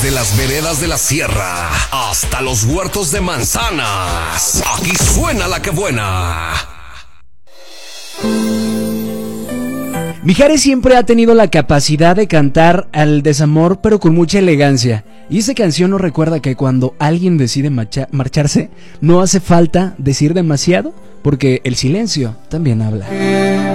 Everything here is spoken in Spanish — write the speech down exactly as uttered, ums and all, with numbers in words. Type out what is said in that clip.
Desde las veredas de la sierra hasta los huertos de manzanas, aquí suena la que buena. Mijares siempre ha tenido la capacidad de cantar al desamor, pero con mucha elegancia. Y esa canción nos recuerda que cuando alguien decide marcha- marcharse, no hace falta decir demasiado, porque el silencio también habla.